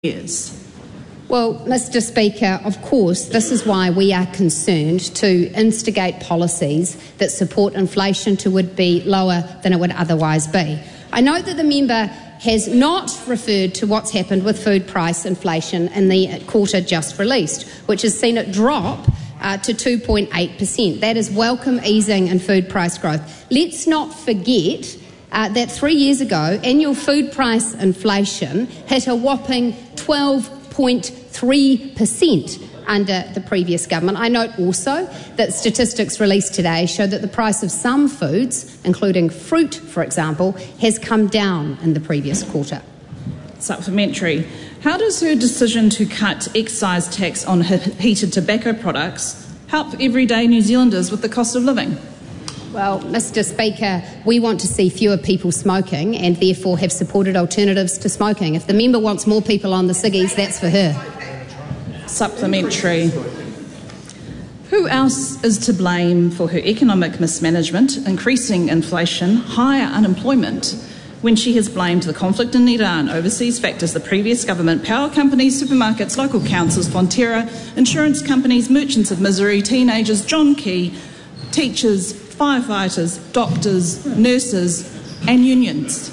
years? Well, Mr. Speaker, of course, this is why we are concerned to instigate policies that support inflation to would be lower than it would otherwise be. I note that the member has not referred to what's happened with food price inflation in the quarter just released, which has seen it drop to 2.8%. That is welcome easing in food price growth. Let's not forget that 3 years ago, annual food price inflation hit a whopping 12.3% under the previous government. I note also that statistics released today show that the price of some foods, including fruit, for example, has come down in the previous quarter. Supplementary. How does her decision to cut excise tax on heated tobacco products help everyday New Zealanders with the cost of living? Well, Mr. Speaker, we want to see fewer people smoking and therefore have supported alternatives to smoking. If the member wants more people on the ciggies, that's for her. Supplementary. Who else is to blame for her economic mismanagement, increasing inflation, higher unemployment, when she has blamed the conflict in Iran, overseas factors, the previous government, power companies, supermarkets, local councils, Fonterra, insurance companies, merchants of misery, teenagers, John Key, teachers, firefighters, doctors, nurses and unions?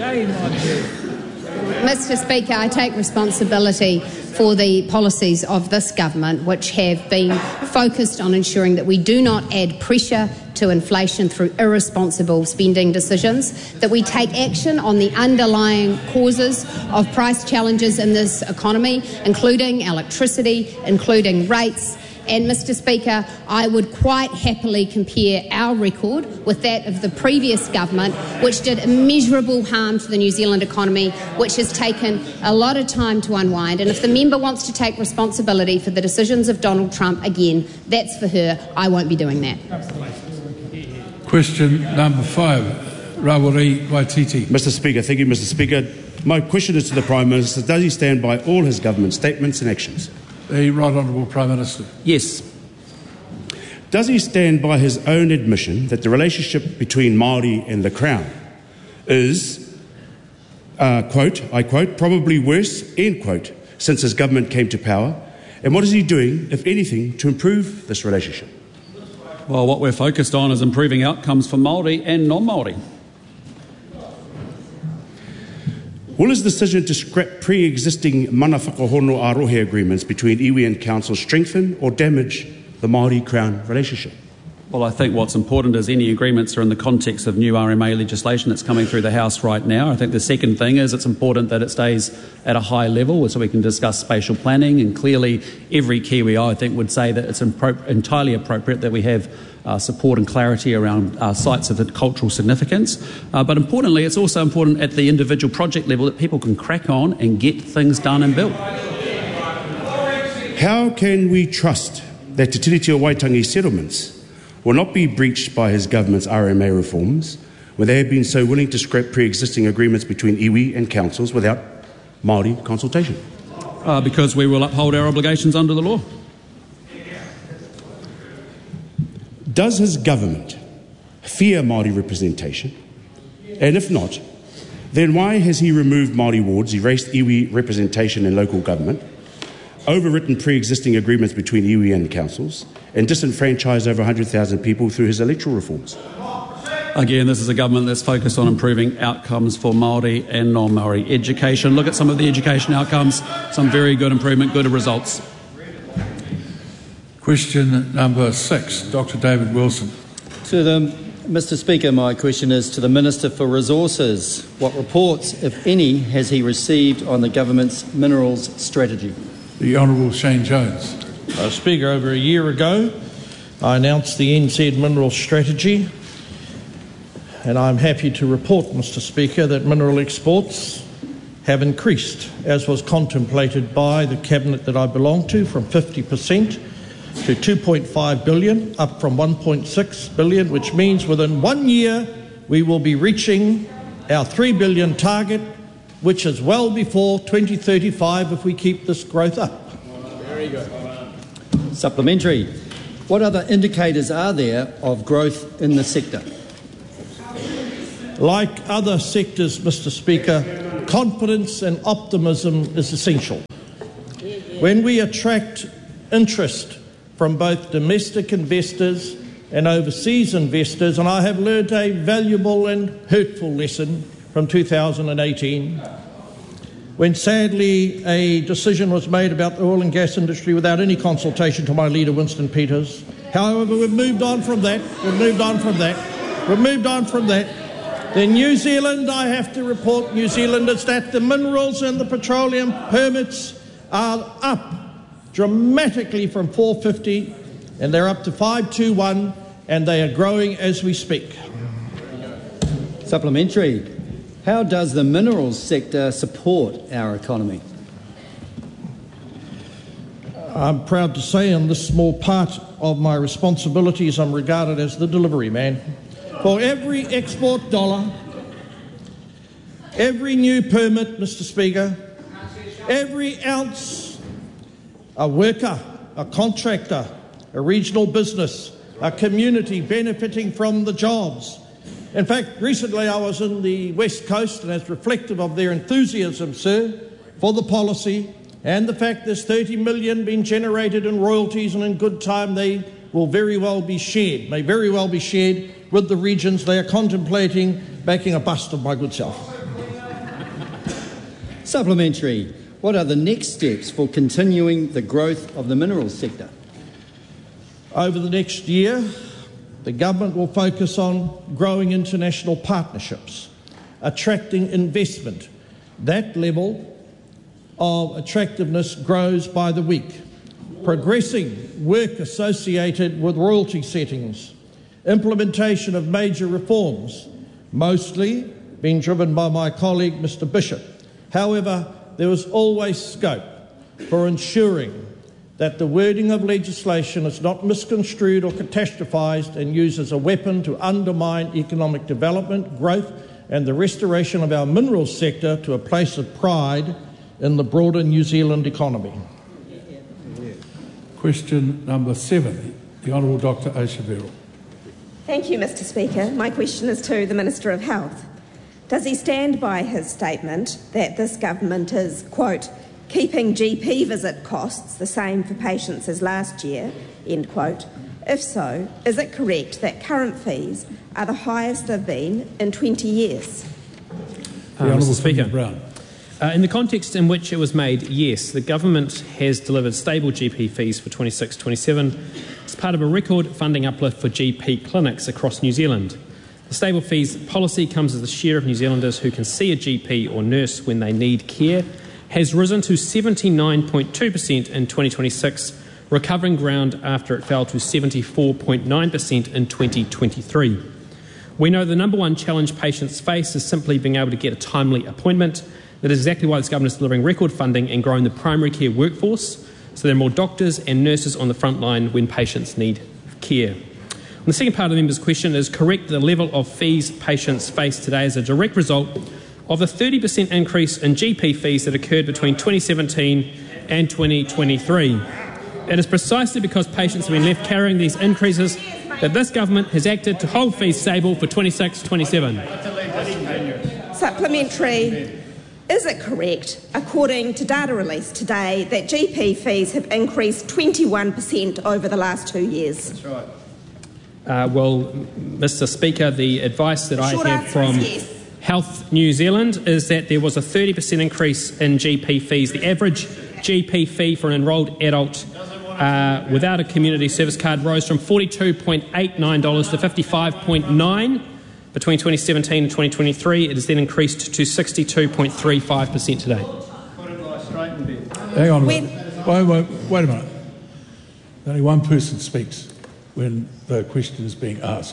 Mr. Speaker, I take responsibility for the policies of this government, which have been focused on ensuring that we do not add pressure to inflation through irresponsible spending decisions, that we take action on the underlying causes of price challenges in this economy, including electricity, including rates. And, Mr. Speaker, I would quite happily compare our record with that of the previous government, which did immeasurable harm to the New Zealand economy, which has taken a lot of time to unwind. And if the member wants to take responsibility for the decisions of Donald Trump again, that's for her. I won't be doing that. Question number 5, Rawiri Waititi. Mr. Speaker, thank you, Mr. Speaker. My question is to the Prime Minister. Does he stand by all his government statements and actions? The Right Honourable Prime Minister. Yes. Does he stand by his own admission that the relationship between Māori and the Crown is, quote, I quote, probably worse, end quote, since his government came to power? And what is he doing, if anything, to improve this relationship? Well, what we're focused on is improving outcomes for Māori and non-Māori. Will his decision to scrap pre-existing mana whakahono ārohe agreements between iwi and council strengthen or damage the Māori-Crown relationship? Well, I think what's important is any agreements are in the context of new RMA legislation that's coming through the House right now. I think the second thing is it's important that it stays at a high level so we can discuss spatial planning, and clearly every Kiwi, I think, would say that it's entirely appropriate that we have support and clarity around sites of cultural significance. But importantly, it's also important at the individual project level that people can crack on and get things done and built. How can we trust that Te Tiriti o Waitangi settlements will not be breached by his government's RMA reforms when they have been so willing to scrap pre-existing agreements between iwi and councils without Māori consultation? Because we will uphold our obligations under the law. Does his government fear Māori representation? And if not, then why has he removed Māori wards, erased iwi representation in local government, overwritten pre-existing agreements between iwi and councils, and disenfranchised over 100,000 people through his electoral reforms? Again, this is a government that's focused on improving outcomes for Māori and non-Māori. Education, look at some of the education outcomes, some very good improvement, good results. Question number 6, Dr. David Wilson. Mr. Speaker, my question is to the Minister for Resources. What reports, if any, has he received on the government's minerals strategy? The Honourable Shane Jones. Speaker, over a year ago, I announced the NZ Minerals Strategy, and I'm happy to report, Mr. Speaker, that mineral exports have increased, as was contemplated by the Cabinet that I belong to, from 50% to 2.5 billion, up from 1.6 billion, which means within 1 year we will be reaching our 3 billion target, which is well before 2035 if we keep this growth up. Very good. Supplementary. What other indicators are there of growth in the sector? Like other sectors, Mr. Speaker, confidence and optimism is essential. When we attract interest from both domestic investors and overseas investors, and I have learned a valuable and hurtful lesson from 2018, when sadly a decision was made about the oil and gas industry without any consultation to my leader, Winston Peters. However, we've moved on from that. Then New Zealand, I have to report, New Zealand, is that the minerals and the petroleum permits are up dramatically from 450, and they're up to 521, and they are growing as we speak. Supplementary. How does the minerals sector support our economy? I'm proud to say in this small part of my responsibilities I'm regarded as the delivery man. For every export dollar, every new permit, Mr. Speaker, every ounce, a worker, a contractor, a regional business, a community benefiting from the jobs. In fact, recently I was in the West Coast, and as reflective of their enthusiasm, sir, for the policy and the fact there's 30 million being generated in royalties, and in good time they will may very well be shared with the regions they are contemplating backing a bust of my good self. Supplementary. What are the next steps for continuing the growth of the minerals sector? Over the next year, the government will focus on growing international partnerships, attracting investment. That level of attractiveness grows by the week. Progressing work associated with royalty settings, implementation of major reforms, mostly being driven by my colleague Mr. Bishop. However, there is always scope for ensuring that the wording of legislation is not misconstrued or catastrophised and used as a weapon to undermine economic development, growth and the restoration of our minerals sector to a place of pride in the broader New Zealand economy. Question number 7, the Honourable Dr. Aisha Verrall. Thank you, Mr. Speaker. My question is to the Minister of Health. Does he stand by his statement that this government is, quote, keeping GP visit costs the same for patients as last year, end quote? If so, is it correct that current fees are the highest they've been in 20 years? Mr. Speaker. Brown. In the context in which it was made, yes, the government has delivered stable GP fees for 26-27 as part of a record funding uplift for GP clinics across New Zealand. The stable fees policy comes as the share of New Zealanders who can see a GP or nurse when they need care has risen to 79.2% in 2026, recovering ground after it fell to 74.9% in 2023. We know the number one challenge patients face is simply being able to get a timely appointment. That is exactly why this government is delivering record funding and growing the primary care workforce, so there are more doctors and nurses on the front line when patients need care. And the second part of the member's question is correct. The level of fees patients face today is a direct result of the 30% increase in GP fees that occurred between 2017 and 2023. It is precisely because patients have been left carrying these increases that this government has acted to hold fees stable for 26-27. Supplementary. Is it correct, according to data released today, that GP fees have increased 21% over the last 2 years? That's right. Well, Mr. Speaker, the advice that I have from Health New Zealand is that there was a 30% increase in GP fees. The average GP fee for an enrolled adult without a community service card rose from $42.89 to $55.9 between 2017 and 2023. It has then increased to 62.35% today. Hang on a minute. Wait a minute. Only one person speaks when the question is being asked.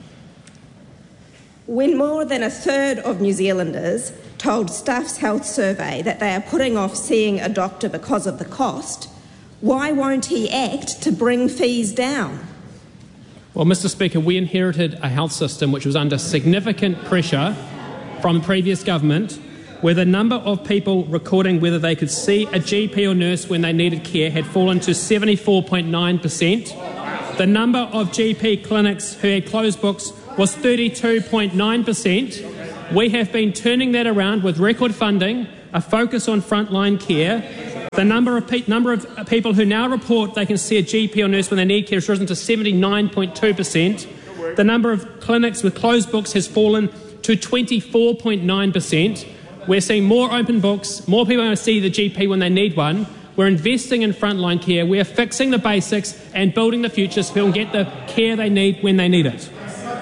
When more than a third of New Zealanders told Stuff's Health Survey that they are putting off seeing a doctor because of the cost, why won't he act to bring fees down? Well, Mr. Speaker, we inherited a health system which was under significant pressure from the previous government, where the number of people recording whether they could see a GP or nurse when they needed care had fallen to 74.9%. The number of GP clinics who had closed books was 32.9%, We have been turning that around with record funding, a focus on frontline care. The number of people who now report they can see a GP or nurse when they need care has risen to 79.2%. The number of clinics with closed books has fallen to 24.9%. We're seeing more open books, more people are going to see the GP when they need one. We're investing in frontline care. We're fixing the basics and building the future so people can get the care they need when they need it.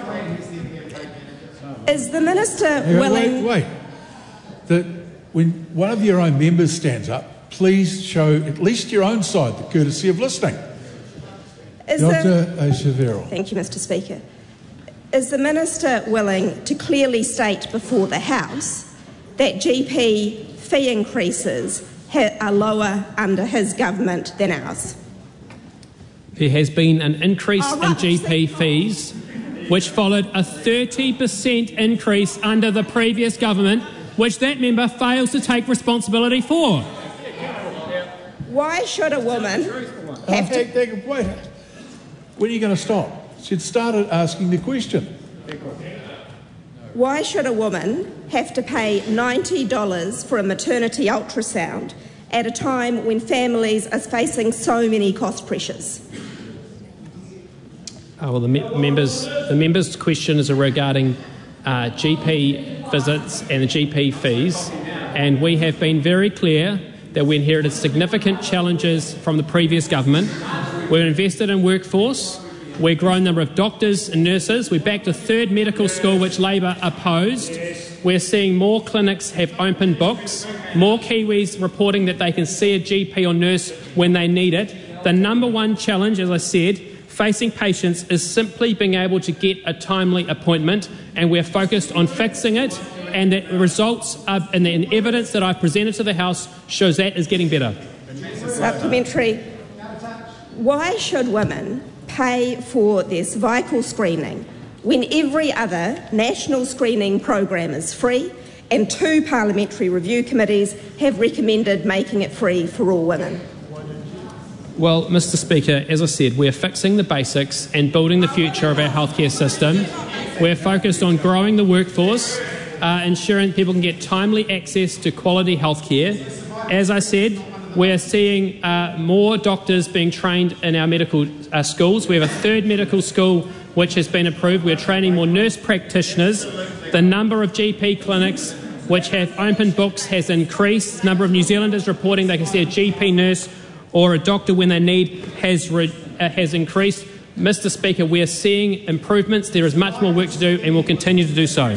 Is the Minister willing... Wait. When one of your own members stands up, please show at least your own side the courtesy of listening. Dr. O'Shavero. Thank you, Mr. Speaker. Is the Minister willing to clearly state before the House that GP fee increases are lower under his government than ours? There has been an increase in GP fees, which followed a 30% increase under the previous government, which that member fails to take responsibility for. Why should a woman have to... Wait. When are you going to stop? She'd started asking the question. Why should a woman have to pay $90 for a maternity ultrasound at a time when families are facing so many cost pressures? Well, the member's question is regarding GP visits and the GP fees, and we have been very clear that we inherited significant challenges from the previous government. We've invested in workforce. We've grown the number of doctors and nurses. We're back to third medical school, which Labor opposed. We're seeing more clinics have open books, more Kiwis reporting that they can see a GP or nurse when they need it. The number one challenge, as I said, facing patients is simply being able to get a timely appointment, and we're focused on fixing it, and the results and the evidence that I've presented to the House shows that is getting better. Supplementary. Why should women pay for their cervical screening when every other national screening program is free and 2 parliamentary review committees have recommended making it free for all women? Well, Mr. Speaker, as I said, we're fixing the basics and building the future of our healthcare system. We're focused on growing the workforce, ensuring people can get timely access to quality healthcare. As I said, we're seeing more doctors being trained in our medical schools. We have a third medical school which has been approved. We're training more nurse practitioners. The number of GP clinics which have open books has increased. The number of New Zealanders reporting they can see a GP nurse or a doctor when they need has increased. Mr. Speaker, we are seeing improvements. There is much more work to do and will continue to do so.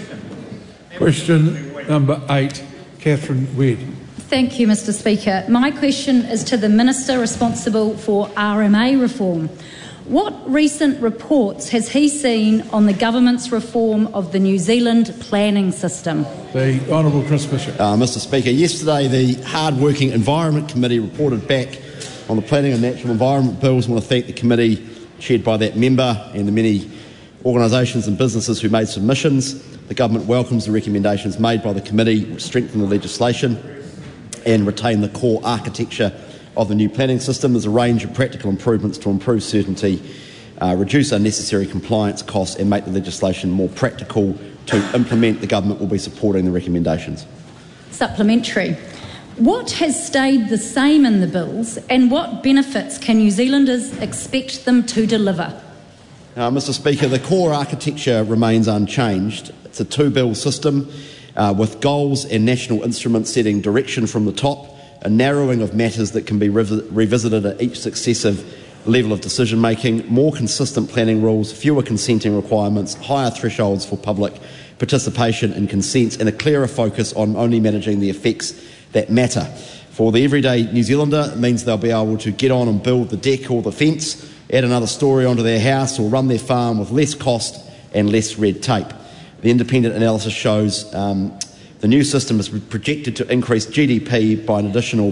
Question number 8, Catherine Wedd. Thank you, Mr. Speaker. My question is to the Minister responsible for RMA reform. What recent reports has he seen on the government's reform of the New Zealand planning system? The Honourable Chris Bishop. Mr. Speaker, yesterday the hard-working Environment Committee reported back on the Planning and Natural Environment Bills. I want to thank the committee chaired by that member and the many organisations and businesses who made submissions. The government welcomes the recommendations made by the committee to strengthen the legislation and retain the core architecture of the new planning system. There's a range of practical improvements to improve certainty, reduce unnecessary compliance costs and make the legislation more practical to implement. The government will be supporting the recommendations. Supplementary. What has stayed the same in the bills and what benefits can New Zealanders expect them to deliver? Mr. Speaker, the core architecture remains unchanged. It's a 2-bill system with goals and national instruments setting direction from the top, a narrowing of matters that can be revisited at each successive level of decision-making, more consistent planning rules, fewer consenting requirements, higher thresholds for public participation and consents, and a clearer focus on only managing the effects that matter. For the everyday New Zealander, it means they'll be able to get on and build the deck or the fence, add another story onto their house or run their farm with less cost and less red tape. The independent analysis shows the new system is projected to increase GDP by an additional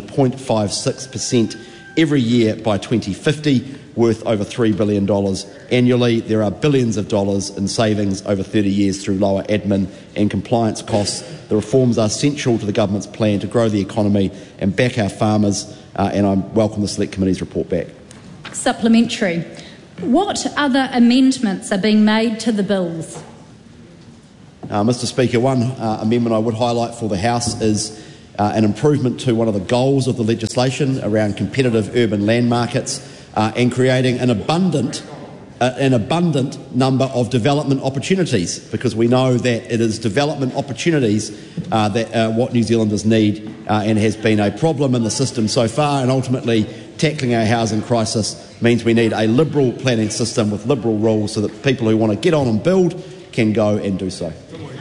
0.56% every year by 2050, worth over $3 billion annually. There are billions of dollars in savings over 30 years through lower admin and compliance costs. The reforms are essential to the government's plan to grow the economy and back our farmers, and I welcome the Select Committee's report back. Supplementary. What other amendments are being made to the bills? Mr Speaker, one amendment I would highlight for the House is an improvement to one of the goals of the legislation around competitive urban land markets and creating an abundant number of development opportunities, because we know that it is development opportunities that what New Zealanders need and has been a problem in the system so far, and ultimately tackling our housing crisis means we need a liberal planning system with liberal rules so that people who want to get on and build can go and do so.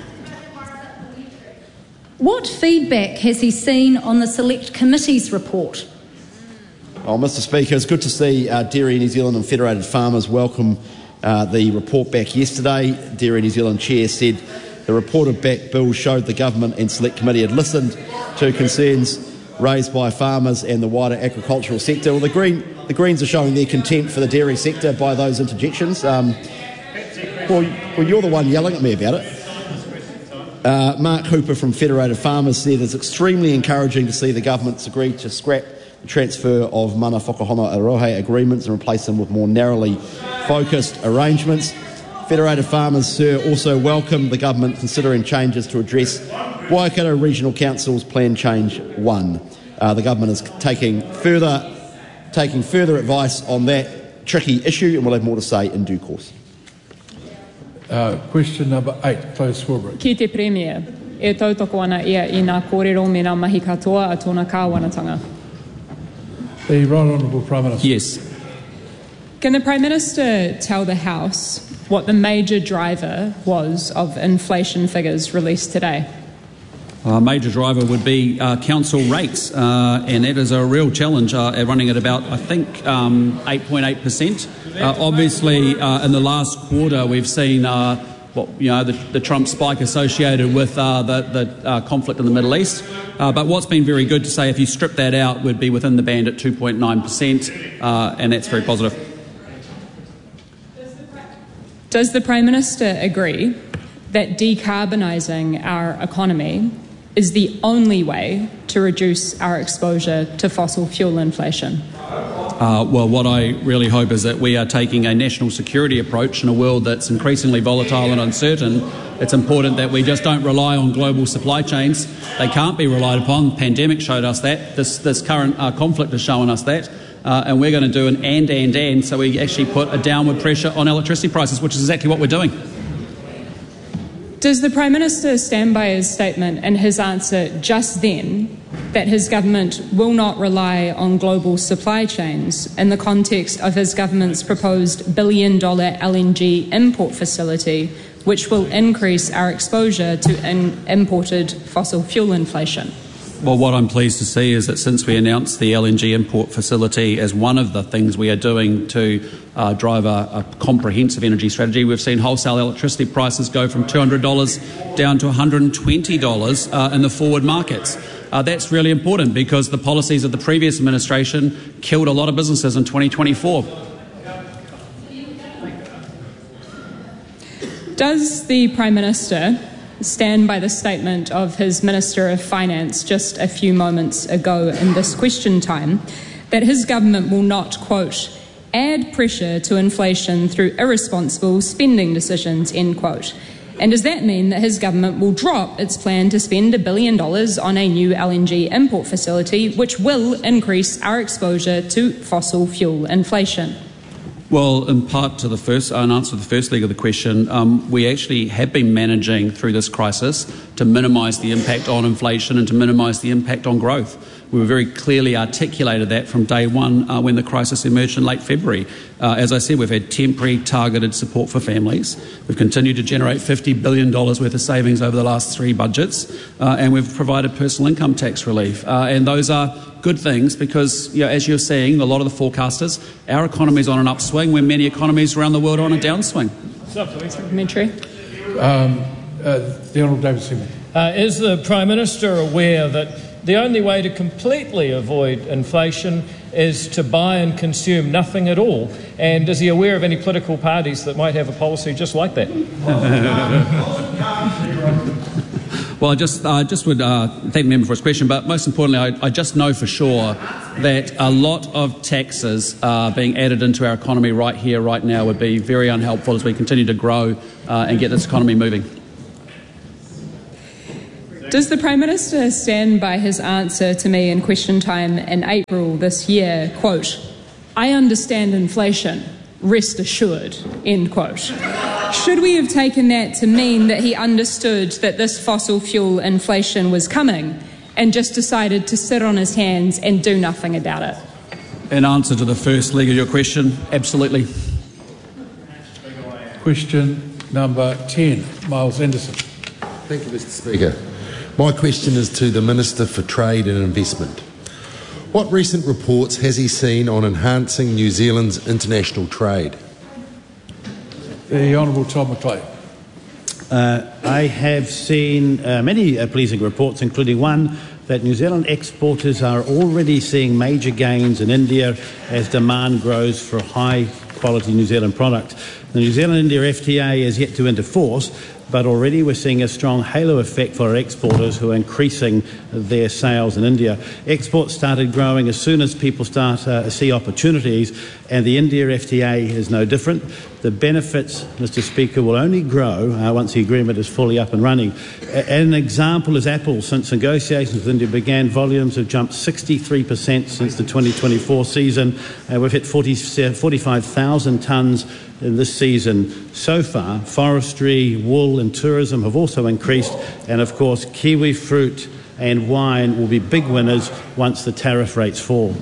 What feedback has he seen on the Select Committee's report? Oh, Mr Speaker, it's good to see Dairy New Zealand and Federated Farmers welcome the report back yesterday. Dairy New Zealand Chair said the reported back bill showed the Government and Select Committee had listened to concerns raised by farmers and the wider agricultural sector. Well, the Greens are showing their contempt for the dairy sector by those interjections. Well, you're the one yelling at me about it. Mark Hooper from Federated Farmers said it's extremely encouraging to see the Government's agreed to scrap the transfer of mana whakahoma arohe agreements and replace them with more narrowly focused arrangements. Federated Farmers, sir, also welcomed the Government considering changes to address Waikato Regional Council's Plan Change 1. The Government is taking further advice on that tricky issue, and we'll have more to say in due course. Question number 8, Claudia Swarbrick. Ki te Premier, e tautoko ana ia I ngā kōrero me ngā mahi katoa a tōna kāwanatanga. The Right Honourable Prime Minister. Yes. Can the Prime Minister tell the House what the major driver was of inflation figures released today? A major driver would be council rates, and that is a real challenge, running at about, I think, 8.8%. Obviously, in the last quarter, we've seen the Trump spike associated with the conflict in the Middle East. But what's been very good to say, if you strip that out, would be within the band at 2.9%, and that's very positive. Does the Prime Minister agree that decarbonising our economy is the only way to reduce our exposure to fossil fuel inflation? Well, what I really hope is that we are taking a national security approach in a world that's increasingly volatile and uncertain. It's important that we just don't rely on global supply chains. They can't be relied upon. The pandemic showed us that. This current conflict has shown us that. And we're going to do an and, so we actually put a downward pressure on electricity prices, which is exactly what we're doing. Does the Prime Minister stand by his statement and his answer just then that his government will not rely on global supply chains in the context of his government's proposed $1 billion LNG import facility, which will increase our exposure to imported fossil fuel inflation? Well, what I'm pleased to see is that since we announced the LNG import facility as one of the things we are doing to drive a comprehensive energy strategy, we've seen wholesale electricity prices go from $200 down to $120 in the forward markets. That's really important because the policies of the previous administration killed a lot of businesses in 2024. Does the Prime Minister stand by the statement of his Minister of Finance just a few moments ago in this question time that his government will not, quote, add pressure to inflation through irresponsible spending decisions, end quote? And does that mean that his government will drop its plan to spend $1 billion on a new LNG import facility, which will increase our exposure to fossil fuel inflation? Well, in part to the first, in answer to the first leg of the question, we actually have been managing through this crisis to minimise the impact on inflation and to minimise the impact on growth. We were very clearly articulated that from day one when the crisis emerged in late February. As I said, we've had temporary targeted support for families. We've continued to generate $50 billion worth of savings over the last 3 budgets, and we've provided personal income tax relief. And those are good things because, as you're seeing, a lot of the forecasters, our economy is on an upswing when many economies around the world are on a downswing. Supplementary. The Honourable David Seaman. Is the Prime Minister aware that the only way to completely avoid inflation is to buy and consume nothing at all? And is he aware of any political parties that might have a policy just like that? Well, I just would thank the member for his question, but most importantly, I just know for sure that a lot of taxes being added into our economy right here, right now, would be very unhelpful as we continue to grow and get this economy moving. Does the Prime Minister stand by his answer to me in question time in April this year, quote, "I understand inflation, rest assured," end quote? Should we have taken that to mean that he understood that this fossil fuel inflation was coming and just decided to sit on his hands and do nothing about it? In answer to the first leg of your question, absolutely. Question number 10, Miles Anderson. Thank you, Mr. Speaker. My question is to the Minister for Trade and Investment. What recent reports has he seen on enhancing New Zealand's international trade? The Honourable Tom McLeod. I have seen many pleasing reports, including one that New Zealand exporters are already seeing major gains in India as demand grows for high-quality New Zealand product. The New Zealand-India FTA is yet to enter force, but already we're seeing a strong halo effect for our exporters who are increasing their sales in India. Exports started growing as soon as people start to see opportunities, and the India FTA is no different. The benefits, Mr. Speaker, will only grow once the agreement is fully up and running. An example is Apple. Since negotiations with India began, volumes have jumped 63% since the 2024 season. We've hit 45,000 tonnes in this season so far. Forestry, wool and tourism have also increased, and of course kiwi fruit and wine will be big winners once the tariff rates fall.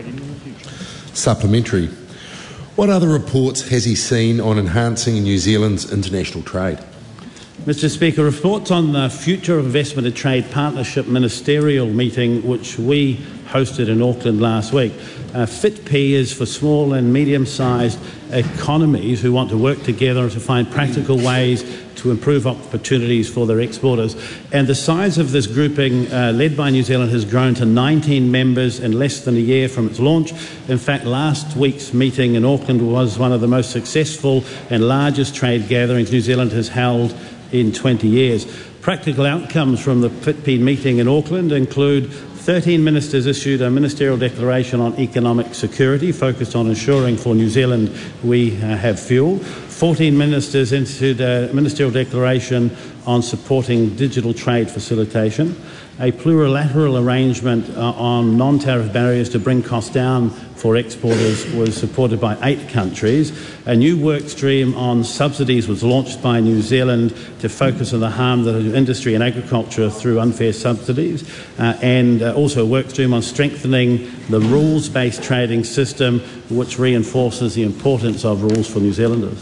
Supplementary. What other reports has he seen on enhancing New Zealand's international trade? Mr. Speaker, reports on the Future of Investment and Trade Partnership Ministerial meeting, which we hosted in Auckland last week. FITP is for small and medium-sized economies who want to work together to find practical ways to improve opportunities for their exporters. And the size of this grouping, led by New Zealand, has grown to 19 members in less than a year from its launch. In fact, last week's meeting in Auckland was one of the most successful and largest trade gatherings New Zealand has held in 20 years. Practical outcomes from the FITP meeting in Auckland include 13 ministers issued a ministerial declaration on economic security focused on ensuring for New Zealand we have fuel. 14 ministers issued a ministerial declaration on supporting digital trade facilitation. A plurilateral arrangement on non-tariff barriers to bring costs down for exporters was supported by 8 countries. A new work stream on subsidies was launched by New Zealand to focus on the harm that industry and agriculture through unfair subsidies, and also a work stream on strengthening the rules-based trading system, which reinforces the importance of rules for New Zealanders.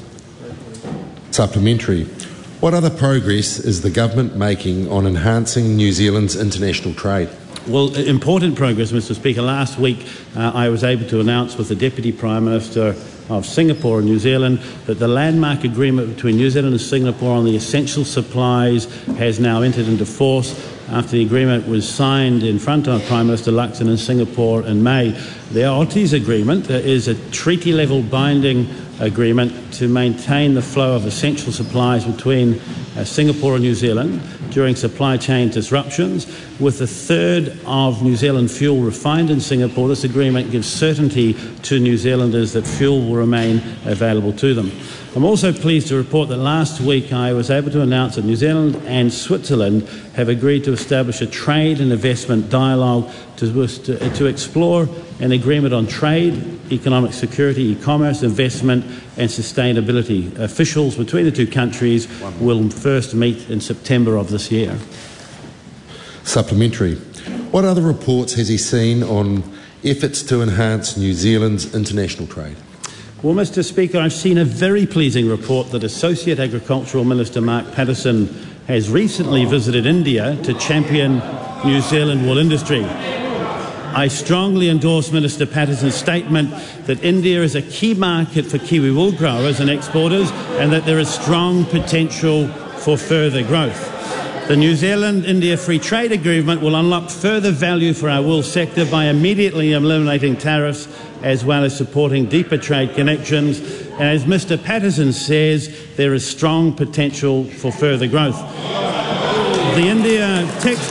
Supplementary. What other progress is the government making on enhancing New Zealand's international trade? Well, important progress, Mr. Speaker. Last week I was able to announce with the Deputy Prime Minister of Singapore and New Zealand that the landmark agreement between New Zealand and Singapore on the essential supplies has now entered into force after the agreement was signed in front of Prime Minister Luxon in Singapore in May. The AUKUS agreement is a treaty-level binding agreement to maintain the flow of essential supplies between Singapore and New Zealand during supply chain disruptions. With a third of New Zealand fuel refined in Singapore, this agreement gives certainty to New Zealanders that fuel will remain available to them. I'm also pleased to report that last week I was able to announce that New Zealand and Switzerland have agreed to establish a trade and investment dialogue to explore an agreement on trade, economic security, e-commerce, investment and sustainability. Officials between the two countries will first meet in September of this year. Supplementary. What other reports has he seen on efforts to enhance New Zealand's international trade? Well, Mr. Speaker, I've seen a very pleasing report that Associate Agricultural Minister Mark Patterson has recently visited India to champion New Zealand wool industry. I strongly endorse Minister Patterson's statement that India is a key market for Kiwi wool growers and exporters and that there is strong potential for further growth. The New Zealand-India Free Trade Agreement will unlock further value for our wool sector by immediately eliminating tariffs as well as supporting deeper trade connections. And as Mr. Patterson says, there is strong potential for further growth. The Indian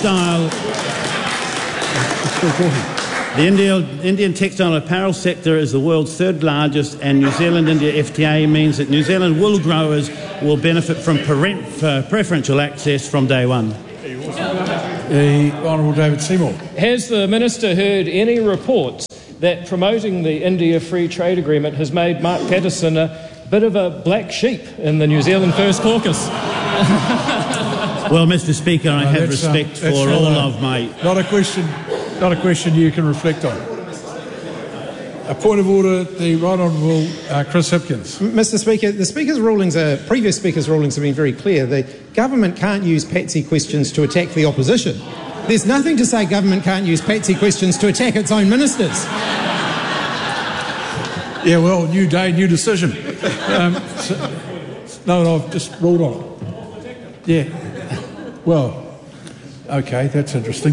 textile apparel sector is the world's third largest, and New Zealand-India FTA means that New Zealand wool growers will benefit from preferential access from day one. The Honourable David Seymour. Has the Minister heard any reports that promoting the India Free Trade Agreement has made Mark Patterson a bit of a black sheep in the New Zealand First Caucus? Well, Mr. Speaker, I have respect for all of my... Not a question you can reflect on. A point of order, the Right Honourable Chris Hipkins. Mr. Speaker, the Speaker's rulings previous Speaker's rulings have been very clear. The government can't use patsy questions to attack the opposition. There's nothing to say government can't use patsy questions to attack its own ministers. Yeah, well, new day, new decision. No, I've just ruled on it. Yeah. Well, okay, that's interesting.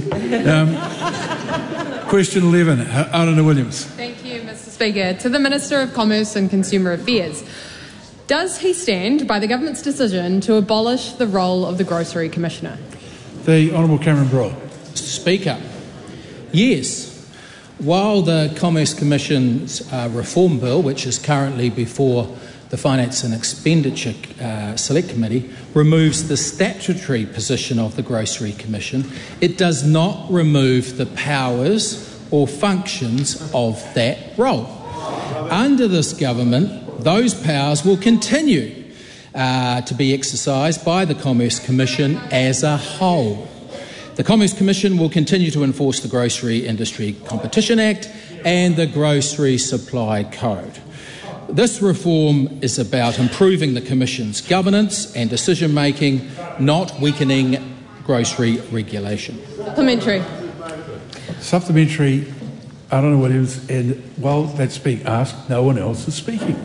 Question 11, Aruna Williams. Thank you, Mr. Speaker. To the Minister of Commerce and Consumer Affairs. Does he stand by the government's decision to abolish the role of the Grocery Commissioner? The Honourable Cameron Brewer. Mr. Speaker, yes. While the Commerce Commission's reform bill, which is currently before the Finance and Expenditure Select Committee, removes the statutory position of the Grocery Commission, it does not remove the powers or functions of that role. Under this government, those powers will continue to be exercised by the Commerce Commission as a whole. The Commerce Commission will continue to enforce the Grocery Industry Competition Act and the Grocery Supply Code. This reform is about improving the Commission's governance and decision-making, not weakening grocery regulation. Supplementary, Aruna Williams, and while that's being asked, no one else is speaking.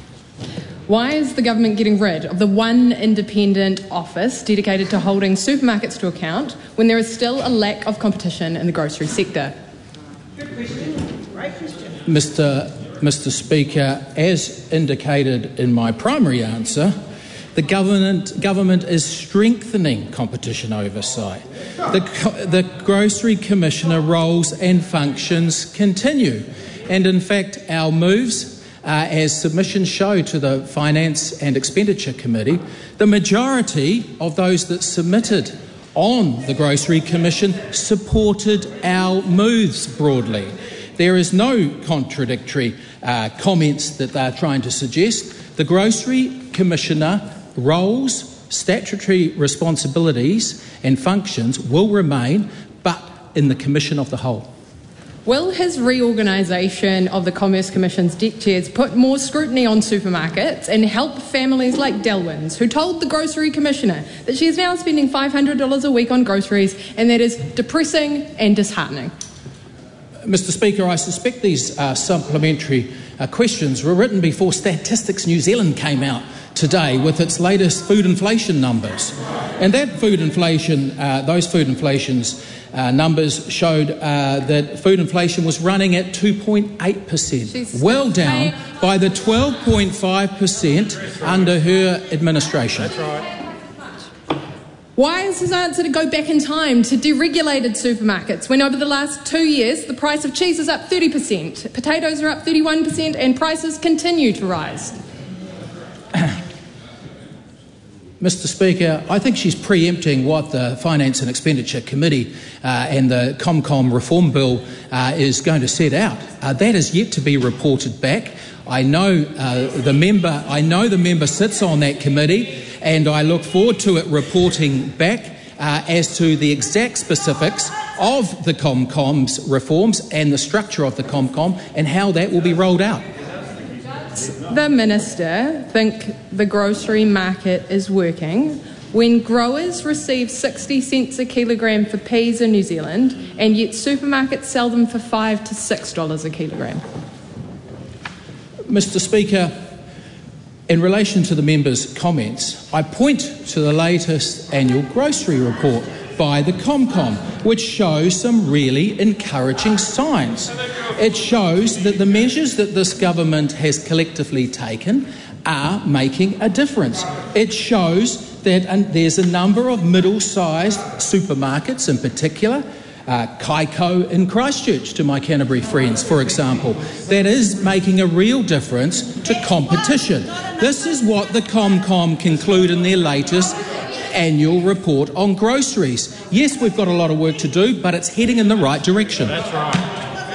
Why is the government getting rid of the one independent office dedicated to holding supermarkets to account when there is still a lack of competition in the grocery sector? Good question. Great question. Mr. Speaker, as indicated in my primary answer, the government is strengthening competition oversight. The Grocery Commissioner roles and functions continue. And in fact, our moves, as submissions show to the Finance and Expenditure Committee, the majority of those that submitted on the Grocery Commission supported our moves broadly. There is no contradictory comments that they're trying to suggest. The Grocery Commissioner roles, statutory responsibilities and functions will remain, but in the Commission of the whole. Will his reorganisation of the Commerce Commission's deck chairs put more scrutiny on supermarkets and help families like Delwyn's, who told the Grocery Commissioner that she is now spending $500 a week on groceries, and that is depressing and disheartening? Mr. Speaker, I suspect these supplementary questions were written before Statistics New Zealand came out today with its latest food inflation numbers. And that food inflation, those food inflations numbers showed that food inflation was running at 2.8%, well down by the 12.5% under her administration. That's right. Why is his answer to go back in time to deregulated supermarkets when over the last 2 years the price of cheese is up 30%, potatoes are up 31% and prices continue to rise? Mr. Speaker, I think she's preempting what the Finance and Expenditure Committee and the ComCom reform bill is going to set out. That is yet to be reported back. I know the member sits on that committee, and I look forward to it reporting back as to the exact specifics of the ComCom's reforms and the structure of the ComCom and how that will be rolled out. The Minister think the grocery market is working when growers receive 60 cents a kilogram for peas in New Zealand and yet supermarkets sell them for $5 to $6 a kilogram? Mr. Speaker, in relation to the member's comments, I point to the latest annual grocery report by the ComCom, which shows some really encouraging signs. It shows that the measures that this government has collectively taken are making a difference. It shows that there's a number of middle-sized supermarkets in particular, Kaiko in Christchurch, to my Canterbury friends, for example, that is making a real difference to competition. This is what the ComCom conclude in their latest annual report on groceries. Yes, we've got a lot of work to do, but it's heading in the right direction. That's right.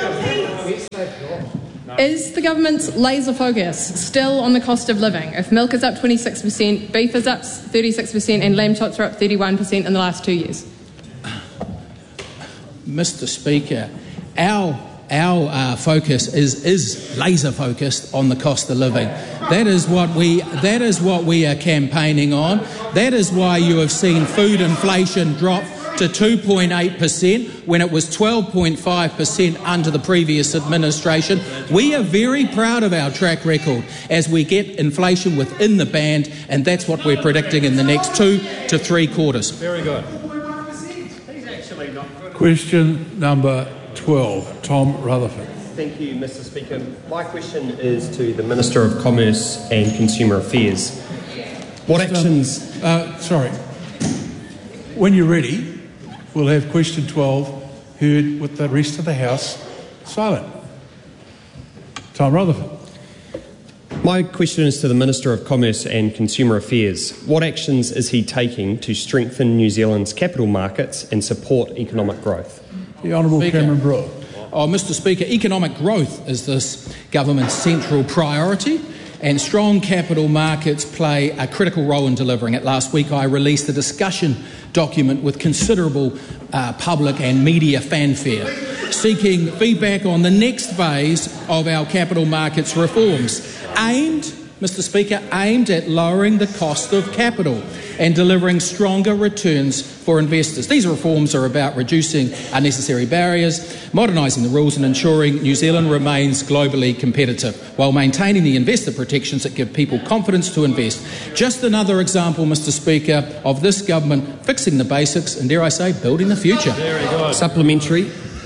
Is the government's laser focus still on the cost of living? If milk is up 26%, beef is up 36% and lamb chops are up 31% in the last 2 years? Mr. Speaker, our focus is laser focused on the cost of living. That is what we are campaigning on. That is why you have seen food inflation drop to 2.8% when it was 12.5% under the previous administration. We are very proud of our track record as we get inflation within the band, and that's what we're predicting in the next 2 to 3 quarters. Very good. Question number 12, Tom Rutherford. Thank you, Mr. Speaker. My question is to the Minister of Commerce and Consumer Affairs. What actions... Sorry. When you're ready, we'll have question 12 heard with the rest of the House silent. Tom Rutherford. My question is to the Minister of Commerce and Consumer Affairs. What actions is he taking to strengthen New Zealand's capital markets and support economic growth? The Honourable Cameron Brewer. Mr. Speaker, economic growth is this government's central priority, and strong capital markets play a critical role in delivering it. Last week I released a discussion document with considerable public and media fanfare, seeking feedback on the next phase of our capital markets reforms, aimed at lowering the cost of capital and delivering stronger returns for investors. These reforms are about reducing unnecessary barriers, modernising the rules and ensuring New Zealand remains globally competitive while maintaining the investor protections that give people confidence to invest. Just another example, Mr. Speaker, of this government fixing the basics and, dare I say, building the future. Very good. Supplementary.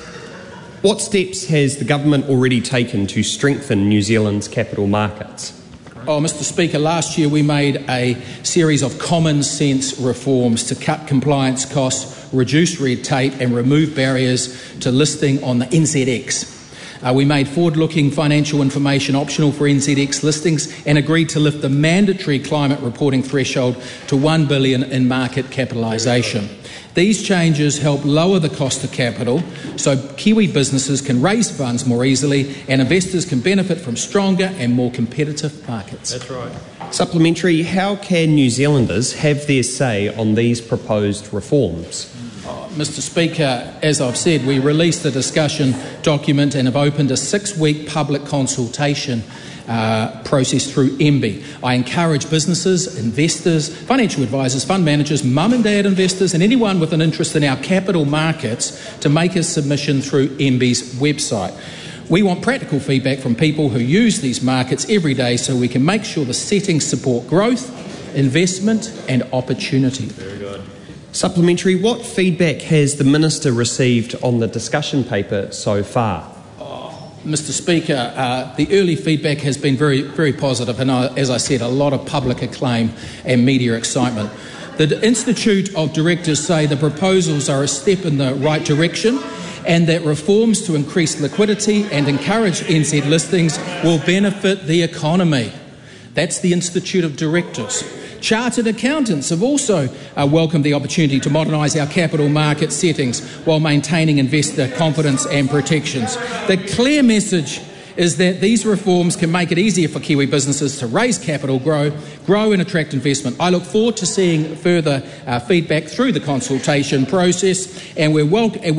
What steps has the government already taken to strengthen New Zealand's capital markets? Mr. Speaker, last year we made a series of common sense reforms to cut compliance costs, reduce red tape and remove barriers to listing on the NZX. We made forward-looking financial information optional for NZX listings and agreed to lift the mandatory climate reporting threshold to $1 billion in market capitalisation. These changes help lower the cost of capital so Kiwi businesses can raise funds more easily and investors can benefit from stronger and more competitive markets. That's right. Supplementary, how can New Zealanders have their say on these proposed reforms? Mr. Speaker, as I've said, we released the discussion document and have opened a 6-week public consultation process through MBIE. I encourage businesses, investors, financial advisors, fund managers, mum and dad investors and anyone with an interest in our capital markets to make a submission through MBIE's website. We want practical feedback from people who use these markets every day so we can make sure the settings support growth, investment and opportunity. Very good. Supplementary, what feedback has the Minister received on the discussion paper so far? Mr. Speaker, the early feedback has been very, very positive and, as I said, a lot of public acclaim and media excitement. The Institute of Directors say the proposals are a step in the right direction and that reforms to increase liquidity and encourage NZ listings will benefit the economy. That's the Institute of Directors. Chartered accountants have also welcomed the opportunity to modernise our capital market settings while maintaining investor confidence and protections. The clear message is that these reforms can make it easier for Kiwi businesses to raise capital, grow and attract investment. I look forward to seeing further feedback through the consultation process, and we're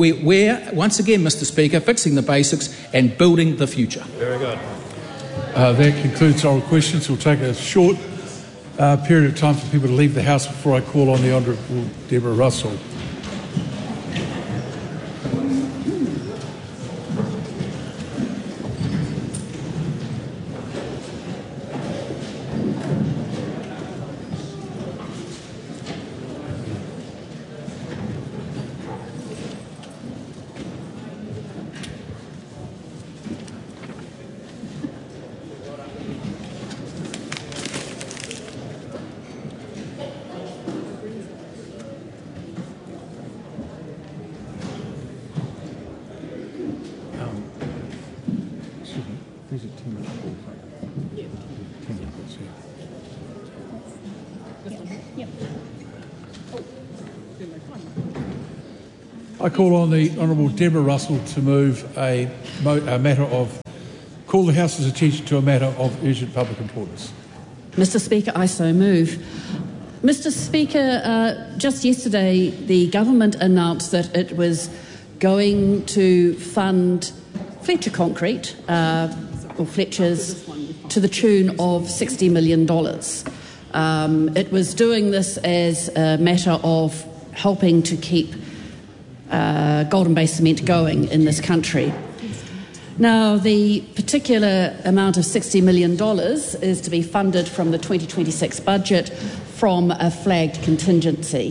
once again, Mr. Speaker, fixing the basics and building the future. Very good. That concludes oral questions. We'll take a short period of time for people to leave the House before I call on the Honourable Deborah Russell. I call on the Honourable Deborah Russell to move a matter of call the House's attention to a matter of urgent public importance. Mr. Speaker, I so move. Mr. Speaker, just yesterday the government announced that it was going to fund Fletcher Concrete, or Fletcher's, to the tune of $60 million. It was doing this as a matter of helping to keep Golden Bay Cement going in this country. Now, the particular amount of $60 million is to be funded from the 2026 budget from a tagged contingency.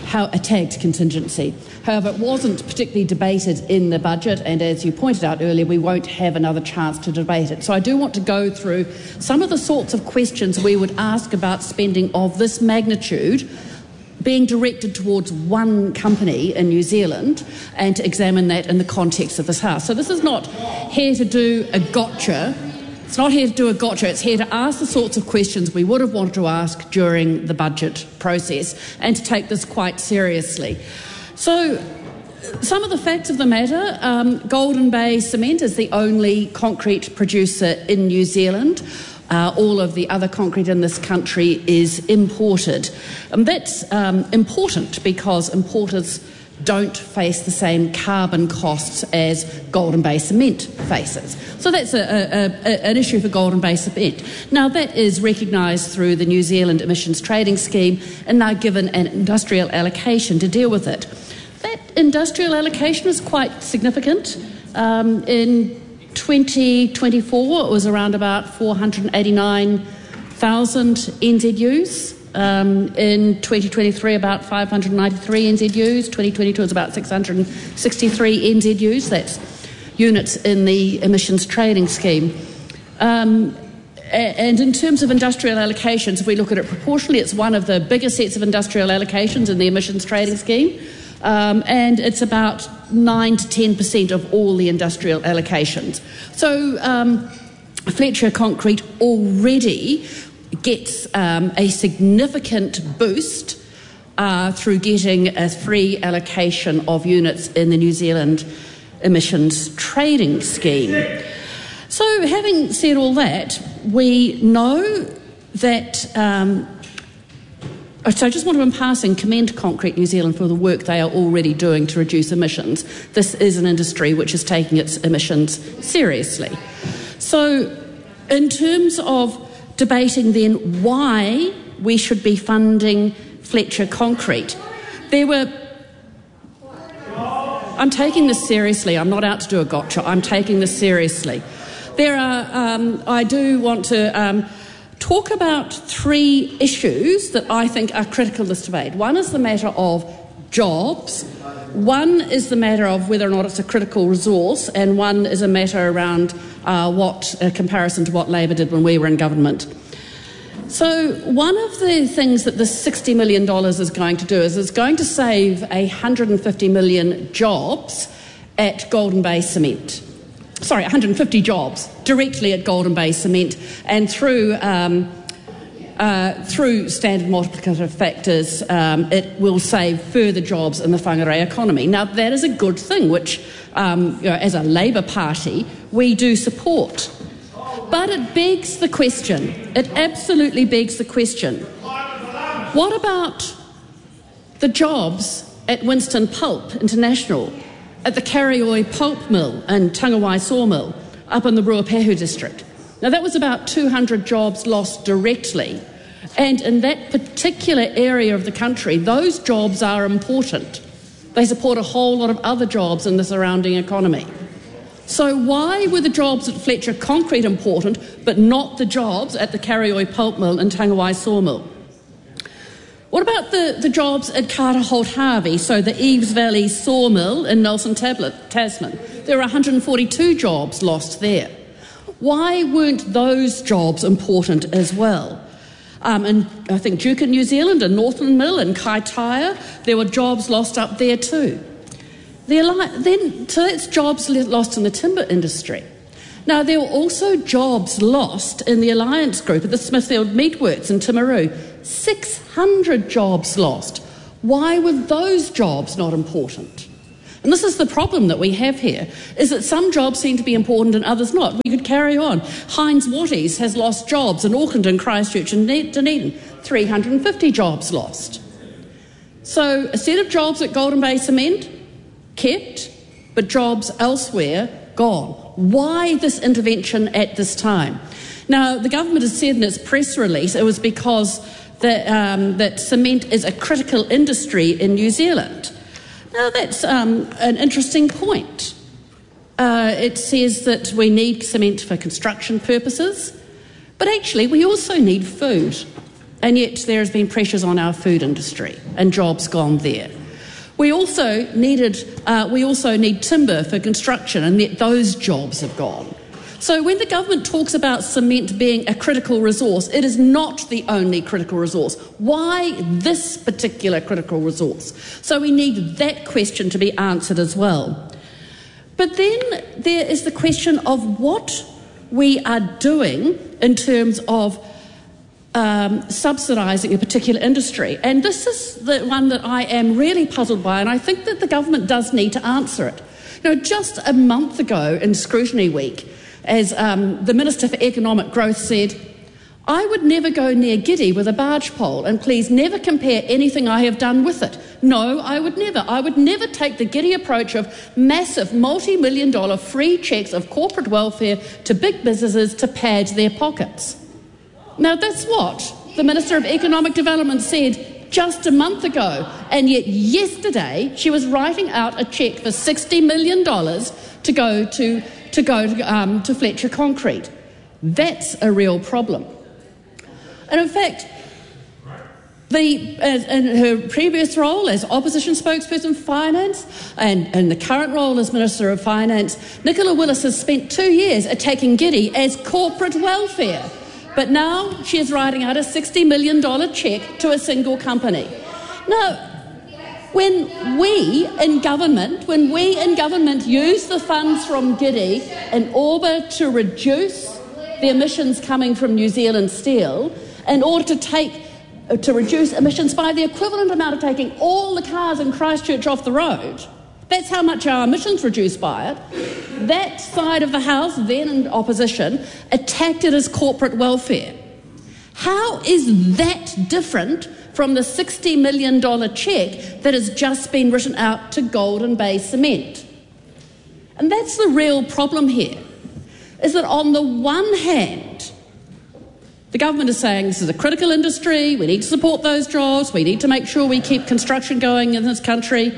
However, it wasn't particularly debated in the budget, and as you pointed out earlier, we won't have another chance to debate it. So I do want to go through some of the sorts of questions we would ask about spending of this magnitude being directed towards one company in New Zealand, and to examine that in the context of this House. So this is not here to do a gotcha. It's not here to do a gotcha. It's here to ask the sorts of questions we would have wanted to ask during the budget process, and to take this quite seriously. So some of the facts of the matter: Golden Bay Cement is the only concrete producer in New Zealand. All of the other concrete in this country is imported. That's important because importers don't face the same carbon costs as Golden Bay Cement faces. So that's an issue for Golden Bay Cement. Now, that is recognised through the New Zealand Emissions Trading Scheme, and now given an industrial allocation to deal with it. That industrial allocation is quite significant. In 2024, it was around about 489,000 NZUs. In 2023, about 593 NZUs. 2022 was about 663 NZUs. That's units in the emissions trading scheme. And in terms of industrial allocations, if we look at it proportionally, it's one of the bigger sets of industrial allocations in the emissions trading scheme. And it's about 9 to 10% of all the industrial allocations. So Fletcher Concrete already gets a significant boost through getting a free allocation of units in the New Zealand Emissions Trading Scheme. So having said all that, we know that so I just want to, in passing, commend Concrete New Zealand for the work they are already doing to reduce emissions. This is an industry which is taking its emissions seriously. So in terms of debating then why we should be funding Fletcher Concrete, I'm taking this seriously. I'm not out to do a gotcha. I'm taking this seriously. I do want to talk about three issues that I think are critical to this debate. One is the matter of jobs, one is the matter of whether or not it's a critical resource, and one is a matter around a comparison to what Labor did when we were in government. So one of the things that this $60 million is going to do is it's going to save 150 million jobs at Golden Bay Cement. 150 jobs directly at Golden Bay Cement, and through standard multiplicative factors, it will save further jobs in the whangarei economy. Now, that is a good thing, which, as a Labour Party, we do support. But it begs the question, it absolutely begs the question, what about the jobs at Winston Pulp International, at the Karioi Pulp Mill and Tangawai Sawmill up in the Ruapehu district? Now, that was about 200 jobs lost directly. And in that particular area of the country, those jobs are important. They support a whole lot of other jobs in the surrounding economy. So why were the jobs at Fletcher Concrete important, but not the jobs at the Karioi Pulp Mill and Tangawai Sawmill? What about the jobs at Carter Holt Harvey, so the Eves Valley Sawmill in Nelson Tasman? There were 142 jobs lost there. Why weren't those jobs important as well? And I think Duke in New Zealand and Northland Mill and Kaitaia, there were jobs lost up there too. So that's jobs lost in the timber industry. Now, there were also jobs lost in the Alliance Group at the Smithfield Meatworks in Timaru. 600 jobs lost. Why were those jobs not important? And this is the problem that we have here, is that some jobs seem to be important and others not. We could carry on. Heinz Watties has lost jobs in Auckland and Christchurch and Dunedin. 350 jobs lost. So a set of jobs at Golden Bay Cement, kept, but jobs elsewhere, gone. Why this intervention at this time? Now, the government has said in its press release it was because that cement is a critical industry in New Zealand. Now, that's an interesting point. It says that we need cement for construction purposes, but actually we also need food. And yet there has been pressures on our food industry and jobs gone there. We also need timber for construction, and yet those jobs have gone. So when the government talks about cement being a critical resource, it is not the only critical resource. Why this particular critical resource? So we need that question to be answered as well. But then there is the question of what we are doing in terms of subsidising a particular industry. And this is the one that I am really puzzled by, and I think that the government does need to answer it. You know, just a month ago in Scrutiny Week, as the Minister for Economic Growth said, I would never go near Giddy with a barge pole, and please never compare anything I have done with it. No, I would never. I would never take the Giddy approach of massive multi-million-dollar free cheques of corporate welfare to big businesses to pad their pockets. Now, that's what the Minister of Economic Development said just a month ago, and yet yesterday she was writing out a cheque for $60 million to go to Fletcher Concrete. That's a real problem. And in fact, in her previous role as opposition spokesperson for finance and in the current role as Minister of Finance, Nicola Willis has spent 2 years attacking Giddy as corporate welfare. But now she is writing out a $60 million cheque to a single company. Now, when we in government use the funds from Giddy in order to reduce the emissions coming from New Zealand Steel, in order to reduce emissions by the equivalent amount of taking all the cars in Christchurch off the road, that's how much our emissions reduced by it. That side of the House, then in opposition, attacked it as corporate welfare. How is that different from the $60 million cheque that has just been written out to Golden Bay Cement? And that's the real problem here, is that on the one hand, the government is saying this is a critical industry, we need to support those jobs, we need to make sure we keep construction going in this country.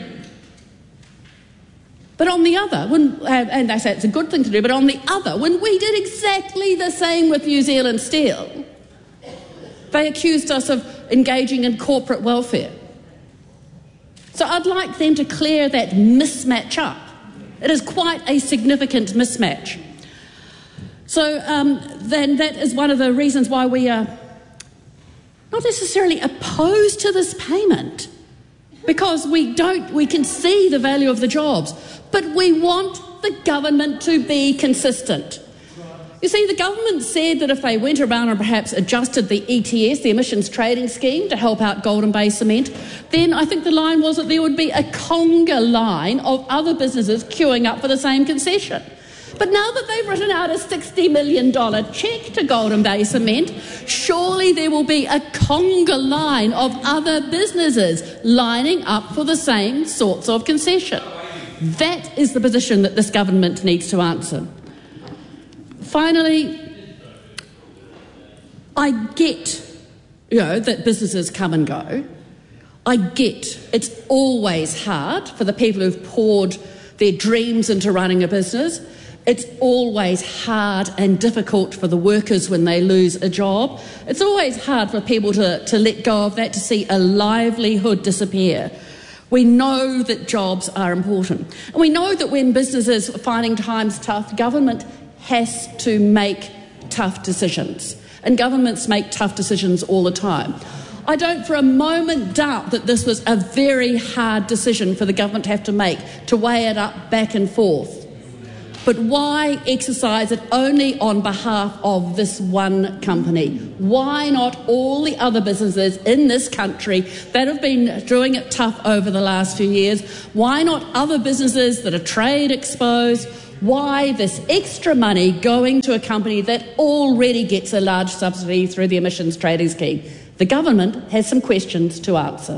But on the other, and they say it's a good thing to do, but on the other, when we did exactly the same with New Zealand Steel, they accused us of engaging in corporate welfare. So I'd like them to clear that mismatch up. It is quite a significant mismatch. So then that is one of the reasons why we are not necessarily opposed to this payment, because we can see the value of the jobs, but we want the government to be consistent. You see, the government said that if they went around and perhaps adjusted the ETS, the Emissions Trading Scheme, to help out Golden Bay Cement, then I think the line was that there would be a conga line of other businesses queuing up for the same concession. But now that they've written out a $60 million cheque to Golden Bay Cement, surely there will be a conga line of other businesses lining up for the same sorts of concession. That is the position that this government needs to answer. Finally, I get, that businesses come and go. I get it's always hard for the people who've poured their dreams into running a business. It's always hard and difficult for the workers when they lose a job. It's always hard for people to let go of that, to see a livelihood disappear. We know that jobs are important. And we know that when businesses are finding times tough, government has to make tough decisions. And governments make tough decisions all the time. I don't for a moment doubt that this was a very hard decision for the government to have to make, to weigh it up back and forth. but why exercise it only on behalf of this one company? Why not all the other businesses in this country that have been doing it tough over the last few years? Why not other businesses that are trade exposed? Why this extra money going to a company that already gets a large subsidy through the emissions trading scheme? The government has some questions to answer.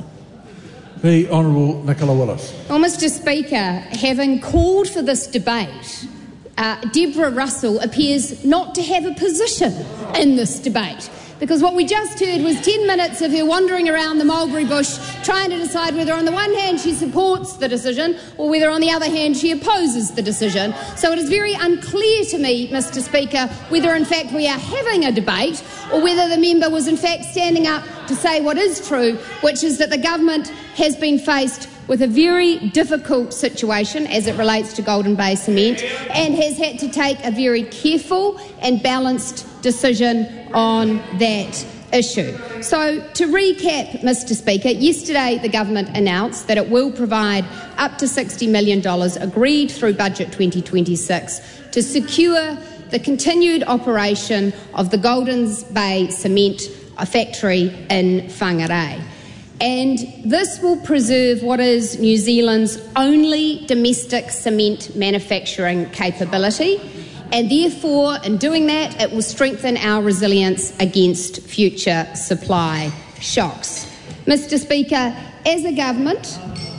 The Honourable Nicola Willis. Well, Mr Speaker, having called for this debate, Deborah Russell appears not to have a position in this debate, because what we just heard was 10 minutes of her wandering around the mulberry bush trying to decide whether on the one hand she supports the decision or whether on the other hand she opposes the decision. So it is very unclear to me, Mr Speaker, whether in fact we are having a debate or whether the member was in fact standing up to say what is true, which is that the government has been faced with a very difficult situation as it relates to Golden Bay Cement and has had to take a very careful and balanced decision on that issue. So, to recap, Mr Speaker, yesterday the government announced that it will provide up to $60 million agreed through Budget 2026 to secure the continued operation of the Golden Bay Cement factory in Whangarei. And this will preserve what is New Zealand's only domestic cement manufacturing capability, and therefore, in doing that, it will strengthen our resilience against future supply shocks. Mr Speaker, as a government,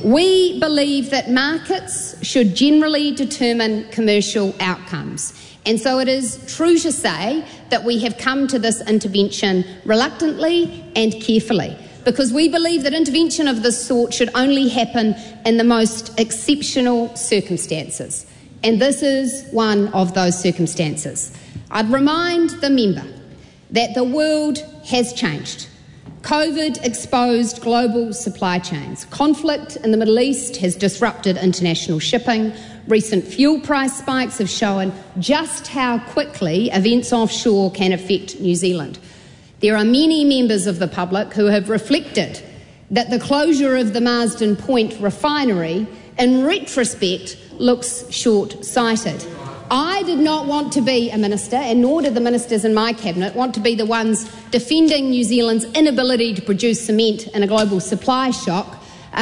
we believe that markets should generally determine commercial outcomes. And so it is true to say that we have come to this intervention reluctantly and carefully, because we believe that intervention of this sort should only happen in the most exceptional circumstances. And this is one of those circumstances. I'd remind the member that the world has changed. COVID exposed global supply chains. Conflict in the Middle East has disrupted international shipping. Recent fuel price spikes have shown just how quickly events offshore can affect New Zealand. There are many members of the public who have reflected that the closure of the Marsden Point refinery, in retrospect, looks short-sighted. I did not want to be a minister, and nor did the ministers in my cabinet want to be the ones defending New Zealand's inability to produce cement in a global supply shock,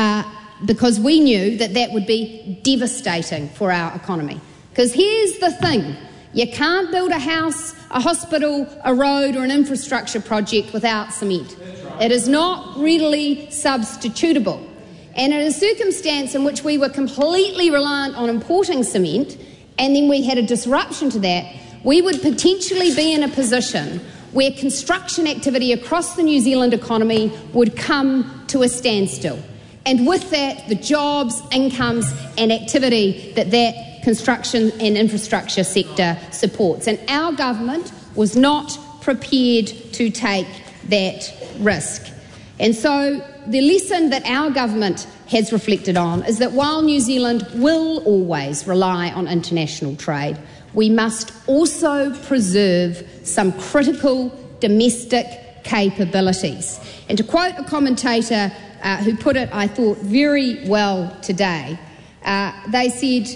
because we knew that that would be devastating for our economy. Because here's the thing. You can't build a house, a hospital, a road or an infrastructure project without cement. It is not readily substitutable. And in a circumstance in which we were completely reliant on importing cement and then we had a disruption to that, we would potentially be in a position where construction activity across the New Zealand economy would come to a standstill. And with that, the jobs, incomes and activity that construction and infrastructure sector supports. And our government was not prepared to take that risk. And so the lesson that our government has reflected on is that while New Zealand will always rely on international trade, we must also preserve some critical domestic capabilities. And to quote a commentator who put it, I thought, very well today, they said,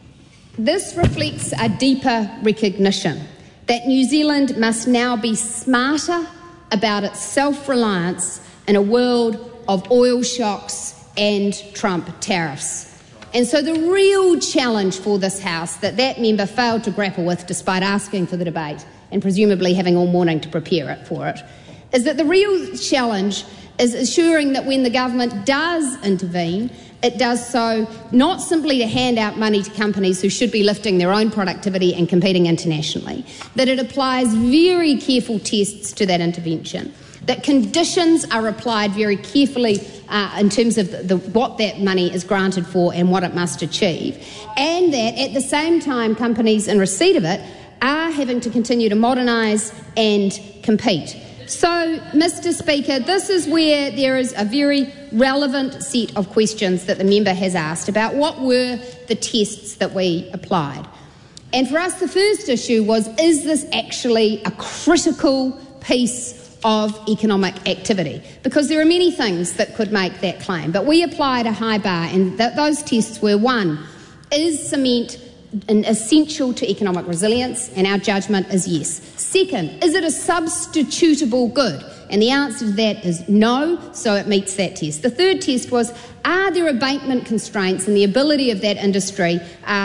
"This reflects a deeper recognition that New Zealand must now be smarter about its self-reliance in a world of oil shocks and Trump tariffs." And so the real challenge for this House that member failed to grapple with, despite asking for the debate and presumably having all morning to prepare for it, is that the real challenge is ensuring that when the government does intervene, it does so not simply to hand out money to companies who should be lifting their own productivity and competing internationally, that it applies very careful tests to that intervention, that conditions are applied very carefully in terms of what that money is granted for and what it must achieve, and that at the same time companies in receipt of it are having to continue to modernise and compete. So, Mr Speaker, this is where there is a very relevant set of questions that the member has asked about what were the tests that we applied. And for us, the first issue was, is this actually a critical piece of economic activity? Because there are many things that could make that claim, but we applied a high bar, and those tests were: one, is cement essential to economic resilience? And our judgment is yes. Second, is it a substitutable good? And the answer to that is no, so it meets that test. The third test was, are there abatement constraints in the ability of that industry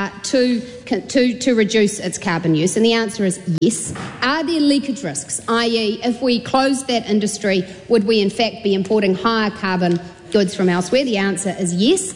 to reduce its carbon use? And the answer is yes. Are there leakage risks, i.e. if we closed that industry, would we in fact be importing higher carbon goods from elsewhere? The answer is yes.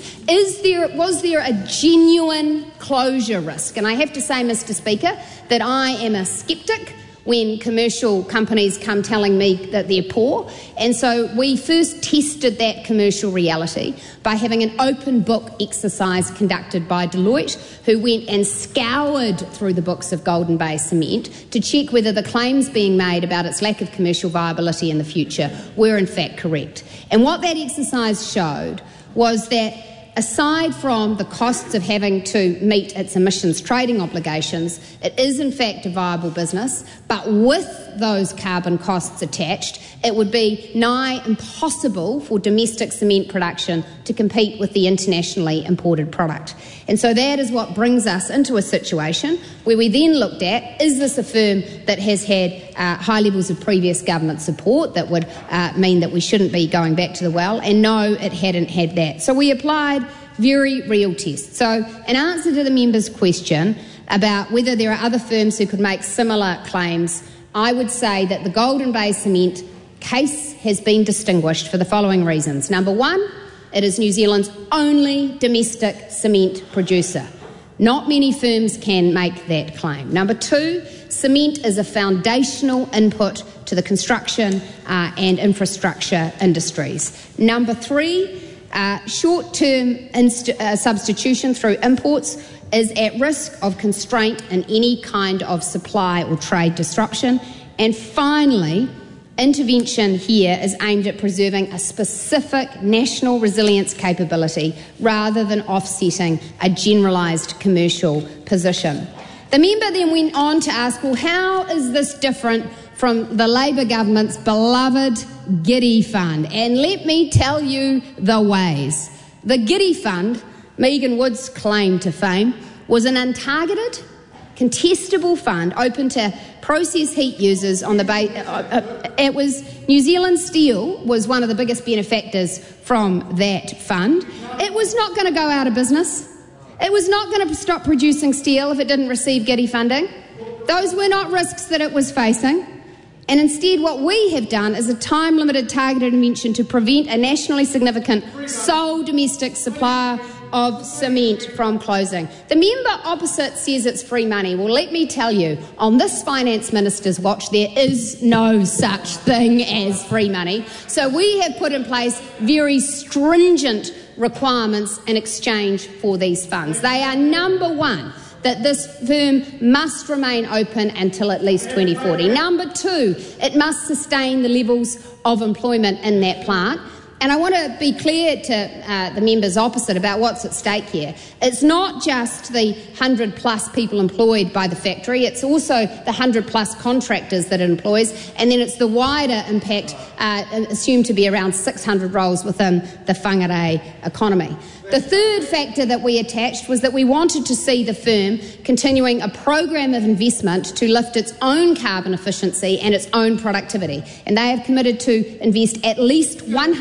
Was there a genuine closure risk? And I have to say, Mr. Speaker, that I am a sceptic when commercial companies come telling me that they're poor. And so we first tested that commercial reality by having an open book exercise conducted by Deloitte, who went and scoured through the books of Golden Bay Cement to check whether the claims being made about its lack of commercial viability in the future were in fact correct. And what that exercise showed was that aside from the costs of having to meet its emissions trading obligations, it is in fact a viable business, but with those carbon costs attached, it would be nigh impossible for domestic cement production to compete with the internationally imported product. And so that is what brings us into a situation where we then looked at, is this a firm that has had high levels of previous government support that would mean that we shouldn't be going back to the well? And no, it hadn't had that. So we applied very real tests. So in answer to the member's question about whether there are other firms who could make similar claims, I would say that the Golden Bay Cement case has been distinguished for the following reasons. Number one, it is New Zealand's only domestic cement producer. Not many firms can make that claim. Number two, cement is a foundational input to the construction and infrastructure industries. Number three, short-term substitution through imports is at risk of constraint in any kind of supply or trade disruption. And finally, intervention here is aimed at preserving a specific national resilience capability rather than offsetting a generalised commercial position. The member then went on to ask, well, how is this different from the Labor government's beloved Giddy Fund? And let me tell you the ways. The Giddy Fund, Megan Wood's claim to fame, was an untargeted, contestable fund open to process heat users on the it was New Zealand Steel was one of the biggest benefactors from that fund. It was not going to go out of business. It was not going to stop producing steel if it didn't receive Giddy funding. Those were not risks that it was facing. And instead what we have done is a time-limited targeted intervention to prevent a nationally significant sole domestic supplier of cement from closing. The member opposite says it's free money. Well, let me tell you, on this Finance Minister's watch, there is no such thing as free money. So we have put in place very stringent requirements in exchange for these funds. They are, number one, that this firm must remain open until at least 2040. Number two, it must sustain the levels of employment in that plant. And I want to be clear to the members opposite about what's at stake here. It's not just the 100+ people employed by the factory, it's also the 100+ contractors that it employs, and then it's the wider impact assumed to be around 600 roles within the whangarei economy. The third factor that we attached was that we wanted to see the firm continuing a program of investment to lift its own carbon efficiency and its own productivity. And they have committed to invest at least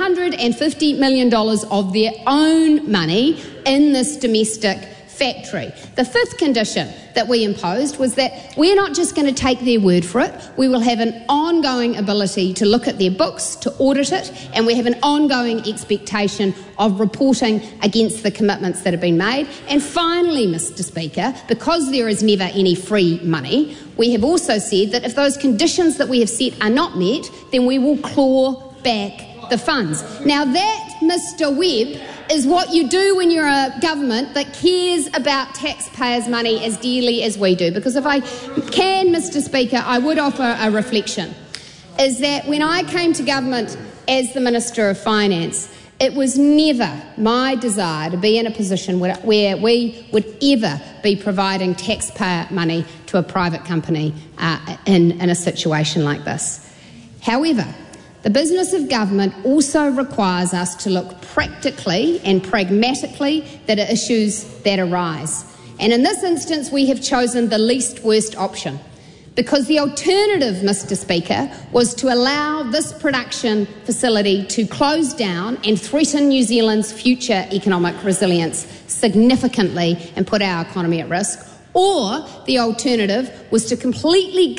$150 million of their own money in this domestic factory. The fifth condition that we imposed was that we're not just going to take their word for it, we will have an ongoing ability to look at their books, to audit it, and we have an ongoing expectation of reporting against the commitments that have been made. And finally, Mr. Speaker, because there is never any free money, we have also said that if those conditions that we have set are not met, then we will claw back the funds. Now that, Mr. Webb, is what you do when you're a government that cares about taxpayers' money as dearly as we do. Because if I can, Mr. Speaker, I would offer a reflection, is that when I came to government as the Minister of Finance, it was never my desire to be in a position where we would ever be providing taxpayer money to a private company in a situation like this. However, the business of government also requires us to look practically and pragmatically at issues that arise. And in this instance, we have chosen the least worst option, because the alternative, Mr. Speaker, was to allow this production facility to close down and threaten New Zealand's future economic resilience significantly and put our economy at risk. Or the alternative was to completely